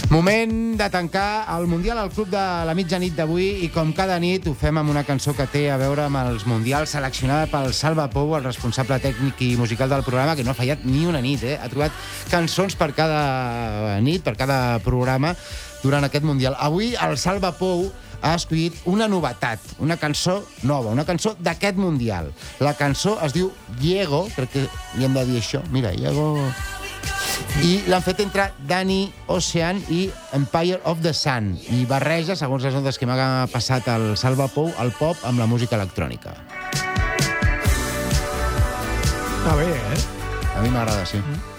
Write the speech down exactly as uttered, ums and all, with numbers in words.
Moment de tancar el Mundial al Club de la Mitjanit d'avui i com cada nit ho fem amb una cançó que té a veure amb els Mundials seleccionada pel Salva Pou, el responsable tècnic i musical del programa, que no ha fallat ni una nit, eh? Ha trobat cançons per cada nit, per cada programa durant aquest Mundial. Avui el Salva Pou ha escollit una novetat, una cançó nova, una cançó d'aquest Mundial. La cançó es diu Diego, crec que li hem de dir això. Mira, Diego... I l'han fet entre Danny Ocean i Empire of the Sun. I barreja, segons les notes que m'ha passat el Salva Pou, el pop amb la música electrònica. Està bé, eh? A mi m'agrada, sí. Mm.